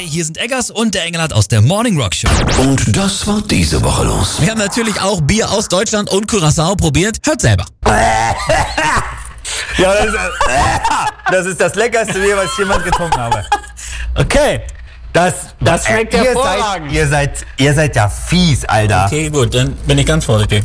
Hi, hier sind Eggers und der Engelhardt aus der Morning Rock Show. Und das war diese Woche los. Wir haben natürlich auch Bier aus Deutschland und Curaçao probiert. Hört selber. Ja, das ist das leckerste Bier, was ich jemals getrunken habe. Okay, das schmeckt hervorragend. Ihr seid ja fies, Alter. Okay, gut, dann bin ich ganz vorsichtig.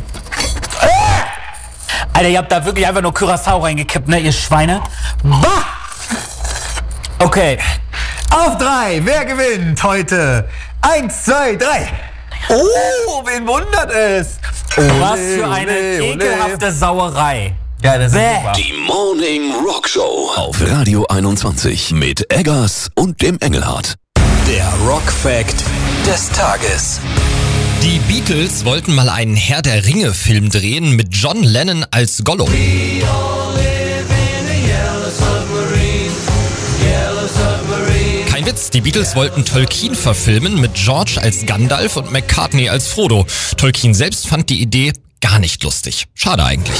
Alter, ihr habt da wirklich einfach nur Curaçao reingekippt, ne, ihr Schweine. Bah! Okay, auf 3, wer gewinnt heute? 1, 2, 3. Oh, wen wundert es? Was für eine ekelhafte Sauerei. Ja, das ist super. Die Morning Rock Show auf Radio 21 mit Eggers und dem Engelhardt. Der Rock Fact des Tages. Die Beatles wollten mal einen Herr der Ringe-Film drehen mit John Lennon als Gollum. Kein Witz, die Beatles wollten Tolkien verfilmen mit George als Gandalf und McCartney als Frodo. Tolkien selbst fand die Idee gar nicht lustig. Schade eigentlich.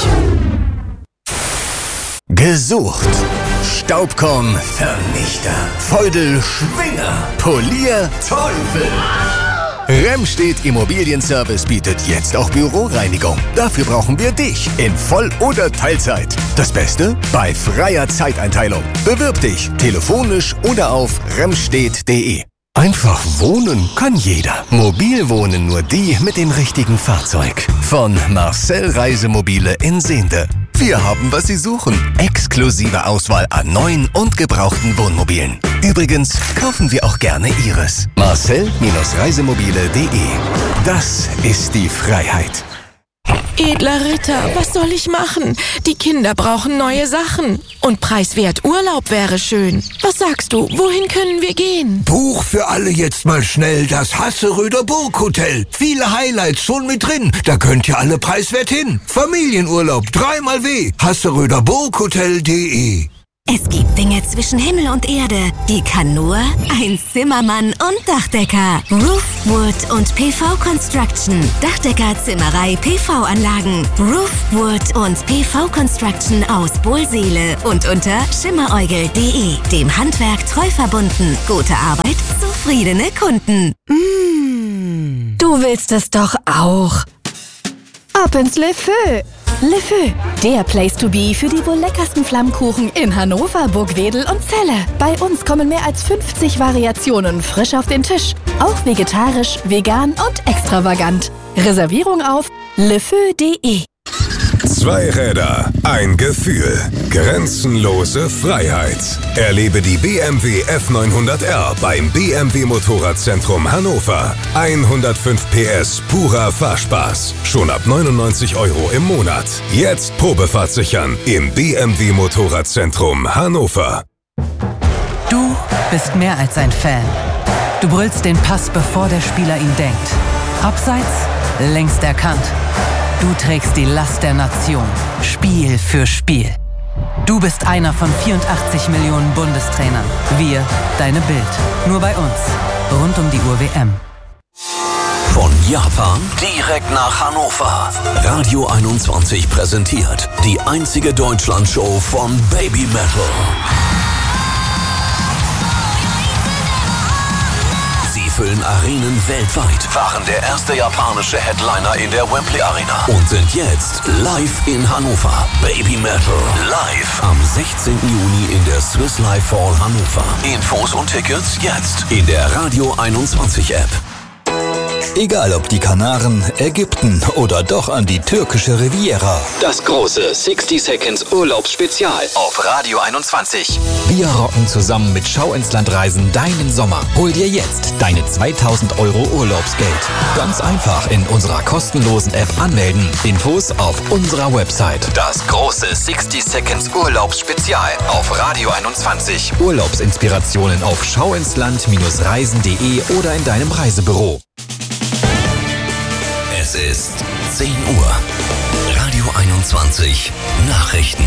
Gesucht. Staubkorn-Vernichter. Feudel-Schwinger. Polier-Teufel. Remstedt Immobilienservice bietet jetzt auch Büroreinigung. Dafür brauchen wir dich in Voll- oder Teilzeit. Das Beste? Bei freier Zeiteinteilung. Bewirb dich telefonisch oder auf remstedt.de. Einfach wohnen kann jeder. Mobil wohnen nur die mit dem richtigen Fahrzeug. Von Marcel Reisemobile in Sehnde. Wir haben, was Sie suchen. Exklusive Auswahl an neuen und gebrauchten Wohnmobilen. Übrigens kaufen wir auch gerne Ihres. Marcel-reisemobile.de. Das ist die Freiheit. Edler Ritter, was soll ich machen? Die Kinder brauchen neue Sachen. Und preiswert Urlaub wäre schön. Was sagst du, wohin können wir gehen? Buch für alle jetzt mal schnell das Hasseröder Burghotel. Viele Highlights schon mit drin. Da könnt ihr alle preiswert hin. Familienurlaub 3x W. Hasseröderburghotel.de. Es gibt Dinge zwischen Himmel und Erde, die kann nur ein Zimmermann und Dachdecker. Roofwood und PV Construction. Dachdecker, Zimmerei, PV-Anlagen. Roofwood und PV Construction aus Bohlseele und unter schimmeräugel.de. Dem Handwerk treu verbunden. Gute Arbeit, zufriedene Kunden. Du willst es doch auch. Ab ins Le Feu. Le Feu, der Place to be für die wohl leckersten Flammkuchen in Hannover, Burgwedel und Celle. Bei uns kommen mehr als 50 Variationen frisch auf den Tisch. Auch vegetarisch, vegan und extravagant. Reservierung auf lefeu.de. 2 Räder, ein Gefühl, grenzenlose Freiheit. Erlebe die BMW F900R beim BMW Motorradzentrum Hannover. 105 PS purer Fahrspaß. Schon ab 99 € im Monat. Jetzt Probefahrt sichern im BMW Motorradzentrum Hannover. Du bist mehr als ein Fan. Du brüllst den Pass, bevor der Spieler ihn denkt. Abseits, längst erkannt. Du trägst die Last der Nation, Spiel für Spiel. Du bist einer von 84 Millionen Bundestrainern. Wir, deine Bild. Nur bei uns. Rund um die Uhr WM. Von Japan direkt nach Hannover. Radio 21 präsentiert die einzige Deutschlandshow von Baby Metal. Füllen Arenen weltweit, waren der erste japanische Headliner in der Wembley Arena und sind jetzt live in Hannover. Baby Metal live am 16. Juni in der Swiss Life Hall Hannover. Infos und Tickets jetzt in der Radio 21 App. Egal ob die Kanaren, Ägypten oder doch an die türkische Riviera. Das große 60 Seconds Urlaubsspezial auf Radio 21. Wir rocken zusammen mit Schau ins Land Reisen deinen Sommer. Hol dir jetzt deine 2000 € Urlaubsgeld. Ganz einfach in unserer kostenlosen App anmelden. Infos auf unserer Website. Das große 60 Seconds Urlaubsspezial auf Radio 21. Urlaubsinspirationen auf schauinsland-reisen.de oder in deinem Reisebüro. Es ist 10 Uhr. Radio 21 Nachrichten.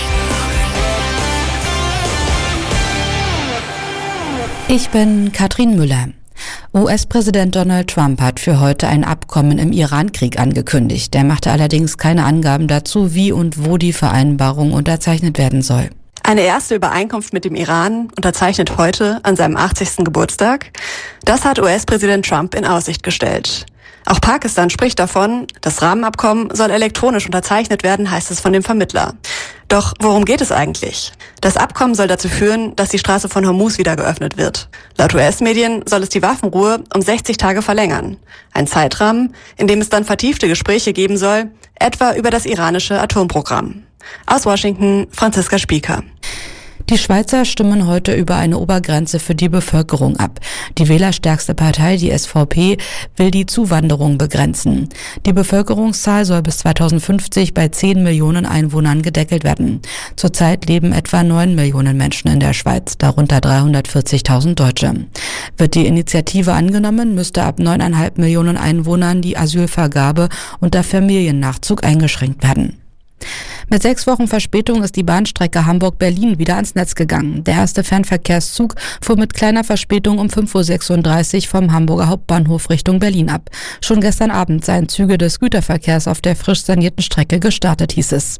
Ich bin Katrin Müller. US-Präsident Donald Trump hat für heute ein Abkommen im Iran-Krieg angekündigt. Er machte allerdings keine Angaben dazu, wie und wo die Vereinbarung unterzeichnet werden soll. Eine erste Übereinkunft mit dem Iran unterzeichnet heute an seinem 80. Geburtstag. Das hat US-Präsident Trump in Aussicht gestellt. Auch Pakistan spricht davon, das Rahmenabkommen soll elektronisch unterzeichnet werden, heißt es von dem Vermittler. Doch worum geht es eigentlich? Das Abkommen soll dazu führen, dass die Straße von Hormuz wieder geöffnet wird. Laut US-Medien soll es die Waffenruhe um 60 Tage verlängern. Ein Zeitrahmen, in dem es dann vertiefte Gespräche geben soll, etwa über das iranische Atomprogramm. Aus Washington, Franziska Spieker. Die Schweizer stimmen heute über eine Obergrenze für die Bevölkerung ab. Die wählerstärkste Partei, die SVP, will die Zuwanderung begrenzen. Die Bevölkerungszahl soll bis 2050 bei 10 Millionen Einwohnern gedeckelt werden. Zurzeit leben etwa 9 Millionen Menschen in der Schweiz, darunter 340.000 Deutsche. Wird die Initiative angenommen, müsste ab 9,5 Millionen Einwohnern die Asylvergabe unter Familiennachzug eingeschränkt werden. Mit 6 Wochen Verspätung ist die Bahnstrecke Hamburg-Berlin wieder ans Netz gegangen. Der erste Fernverkehrszug fuhr mit kleiner Verspätung um 5.36 Uhr vom Hamburger Hauptbahnhof Richtung Berlin ab. Schon gestern Abend seien Züge des Güterverkehrs auf der frisch sanierten Strecke gestartet, hieß es.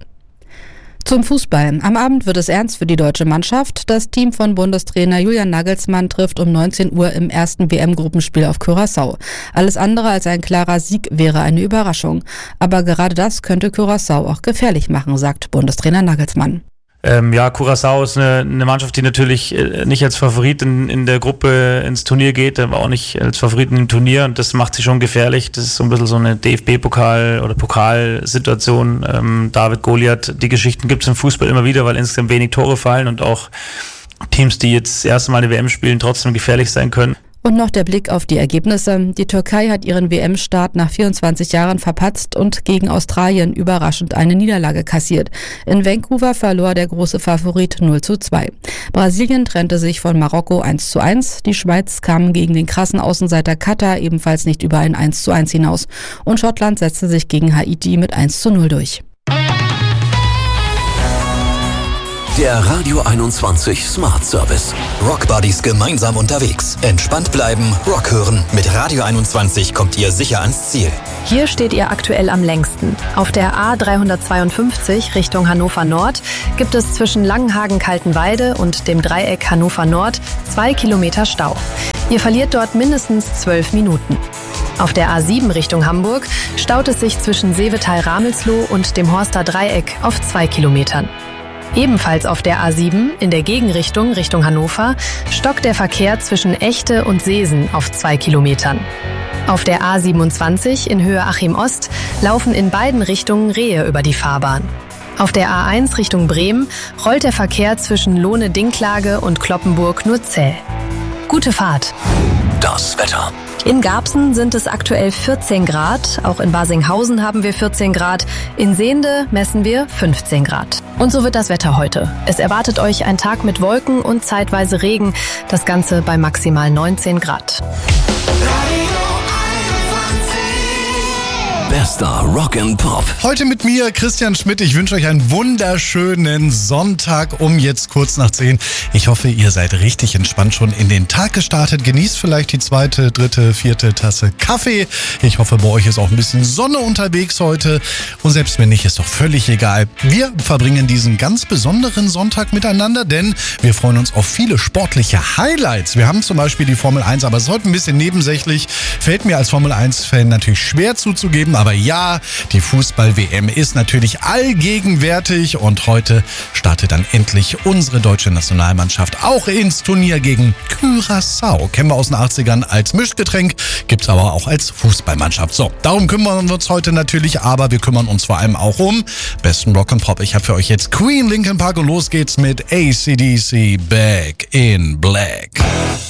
Zum Fußball. Am Abend wird es ernst für die deutsche Mannschaft. Das Team von Bundestrainer Julian Nagelsmann trifft um 19 Uhr im ersten WM-Gruppenspiel auf Curaçao. Alles andere als ein klarer Sieg wäre eine Überraschung. Aber gerade das könnte Curaçao auch gefährlich machen, sagt Bundestrainer Nagelsmann. Curaçao ist eine Mannschaft, die natürlich nicht als Favorit in der Gruppe ins Turnier geht, aber auch nicht als Favorit im Turnier, und das macht sie schon gefährlich. Das ist so ein bisschen so eine DFB-Pokal- oder Pokalsituation. David Goliath, die Geschichten gibt es im Fußball immer wieder, weil insgesamt wenig Tore fallen und auch Teams, die jetzt das erste Mal eine WM spielen, trotzdem gefährlich sein können. Und noch der Blick auf die Ergebnisse. Die Türkei hat ihren WM-Start nach 24 Jahren verpatzt und gegen Australien überraschend eine Niederlage kassiert. In Vancouver verlor der große Favorit 0:2. Brasilien trennte sich von Marokko 1:1. Die Schweiz kam gegen den krassen Außenseiter Katar ebenfalls nicht über ein 1:1 hinaus. Und Schottland setzte sich gegen Haiti mit 1:0 durch. Der Radio 21 Smart Service. Rock Buddies gemeinsam unterwegs. Entspannt bleiben, Rock hören. Mit Radio 21 kommt ihr sicher ans Ziel. Hier steht ihr aktuell am längsten. Auf der A352 Richtung Hannover Nord gibt es zwischen Langenhagen-Kaltenweide und dem Dreieck Hannover Nord 2 Kilometer Stau. Ihr verliert dort mindestens 12 Minuten. Auf der A7 Richtung Hamburg staut es sich zwischen Seevetal-Ramelsloh und dem Horster Dreieck auf 2 Kilometern. Ebenfalls auf der A7 in der Gegenrichtung Richtung Hannover stockt der Verkehr zwischen Echte und Seesen auf 2 Kilometern. Auf der A27 in Höhe Achim Ost laufen in beiden Richtungen Rehe über die Fahrbahn. Auf der A1 Richtung Bremen rollt der Verkehr zwischen Lohne-Dinklage und Cloppenburg nur zäh. Gute Fahrt. Das Wetter. In Garbsen sind es aktuell 14 Grad, auch in Basinghausen haben wir 14 Grad, in Sehnde messen wir 15 Grad. Und so wird das Wetter heute. Es erwartet euch ein Tag mit Wolken und zeitweise Regen, das Ganze bei maximal 19 Grad. Bester Rock and Pop. Heute mit mir, Christian Schmidt. Ich wünsche euch einen wunderschönen Sonntag um jetzt kurz nach 10. Ich hoffe, ihr seid richtig entspannt schon in den Tag gestartet. Genießt vielleicht die 2., 3., 4. Tasse Kaffee. Ich hoffe, bei euch ist auch ein bisschen Sonne unterwegs heute. Und selbst wenn nicht, ist doch völlig egal. Wir verbringen diesen ganz besonderen Sonntag miteinander, denn wir freuen uns auf viele sportliche Highlights. Wir haben zum Beispiel die Formel 1, aber es ist heute ein bisschen nebensächlich. Fällt mir als Formel 1-Fan natürlich schwer zuzugeben, aber ja, die Fußball-WM ist natürlich allgegenwärtig und heute startet dann endlich unsere deutsche Nationalmannschaft auch ins Turnier gegen Curaçao. Kennen wir aus den 80ern als Mischgetränk, gibt's aber auch als Fußballmannschaft. So, darum kümmern wir uns heute natürlich, aber wir kümmern uns vor allem auch um besten Rock and Pop. Ich habe für euch jetzt Queen, Linkin Park und los geht's mit AC/DC Back in Black.